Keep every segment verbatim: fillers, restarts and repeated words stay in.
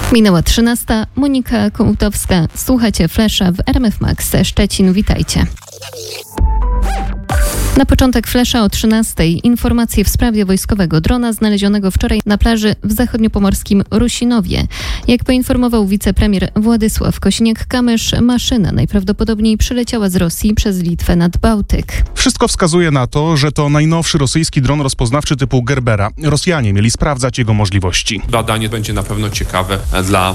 Minęła trzynasta. Monika Kołutowska. Słuchacie Flesza w R M F Max Szczecin. Witajcie. Na początek Flesza o trzynastej. Informacje w sprawie wojskowego drona znalezionego wczoraj na plaży w zachodniopomorskim Rusinowie. Jak poinformował wicepremier Władysław Kosiniak-Kamysz, maszyna najprawdopodobniej przyleciała z Rosji przez Litwę nad Bałtyk. Wszystko wskazuje na to, że to najnowszy rosyjski dron rozpoznawczy typu Gerbera. Rosjanie mieli sprawdzać jego możliwości. Badanie będzie na pewno ciekawe dla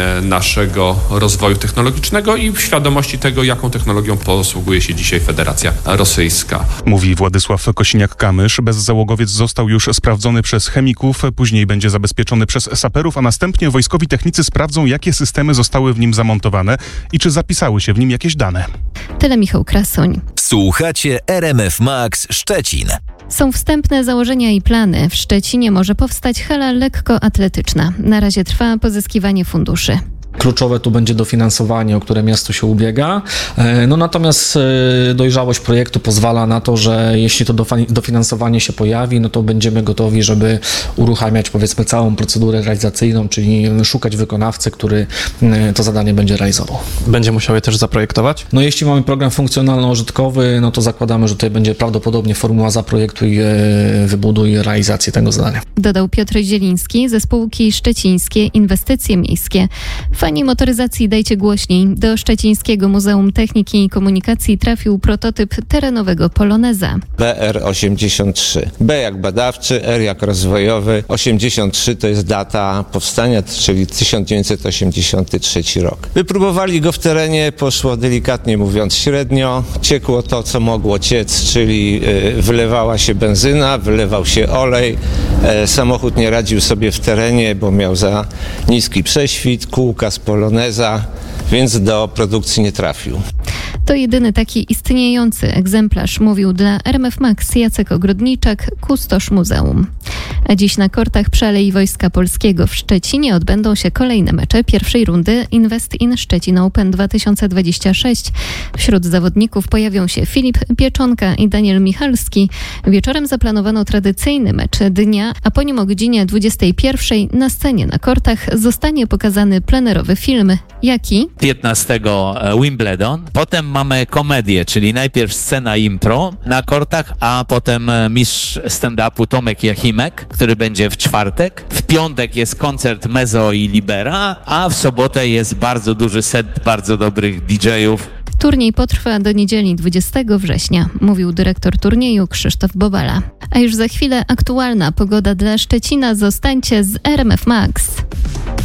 naszego rozwoju technologicznego i świadomości tego, jaką technologią posługuje się dzisiaj Federacja Rosyjska. Mówi Władysław Kosiniak-Kamysz. Bezzałogowiec został już sprawdzony przez chemików, później będzie zabezpieczony przez saperów, a następnie wojskowi technicy sprawdzą, jakie systemy zostały w nim zamontowane i czy zapisały się w nim jakieś dane. Tyle Michał Krasoń. Słuchacie R M F Max Szczecin. Są wstępne założenia i plany. W Szczecinie może powstać hala lekkoatletyczna. Na razie trwa pozyskiwanie funduszy. Kluczowe tu będzie dofinansowanie, o które miasto się ubiega. No natomiast dojrzałość projektu pozwala na to, że jeśli to dofinansowanie się pojawi, no to będziemy gotowi, żeby uruchamiać powiedzmy całą procedurę realizacyjną, czyli szukać wykonawcy, który to zadanie będzie realizował. Będzie musiał je też zaprojektować? No jeśli mamy program funkcjonalno-użytkowy, no to zakładamy, że tutaj będzie prawdopodobnie formuła zaprojektuj, wybuduj realizację tego zadania. Dodał Piotr Zieliński ze spółki Szczecińskie Inwestycje Miejskie. Fani motoryzacji dajcie głośniej. Do Szczecińskiego Muzeum Techniki i Komunikacji trafił prototyp terenowego Poloneza. B R osiemdziesiąt trzy. B jak badawczy, R jak rozwojowy. osiemdziesiąt trzy to jest data powstania, czyli tysiąc dziewięćset osiemdziesiąty trzeci rok. Wypróbowali go w terenie, poszło delikatnie mówiąc średnio. Ciekło to, co mogło ciec, czyli wylewała się benzyna, wylewał się olej. Samochód nie radził sobie w terenie, bo miał za niski prześwit, kółka z Poloneza, więc do produkcji nie trafił. To jedyny taki istniejący egzemplarz, mówił dla R M F Max Jacek Ogrodniczak, kustosz muzeum. A dziś na kortach przy Alei Wojska Polskiego w Szczecinie odbędą się kolejne mecze pierwszej rundy Invest in Szczecin Open dwa tysiące dwudziesty szósty. Wśród zawodników pojawią się Filip Pieczonka i Daniel Michalski. Wieczorem zaplanowano tradycyjny mecz dnia, a po nim o godzinie dwudziestej pierwszej na scenie na kortach zostanie pokazany plenerowy film. Jaki? piętnastego Wimbledon. Potem mamy komedię, czyli najpierw scena impro na kortach, a potem mistrz stand-upu Tomek Jachimek, który będzie w czwartek. W piątek jest koncert Mezzo i Libera, a w sobotę jest bardzo duży set bardzo dobrych D J-ów. Turniej potrwa do niedzieli dwudziestego września, mówił dyrektor turnieju Krzysztof Bobala. A już za chwilę aktualna pogoda dla Szczecina. Zostańcie z R M F Max.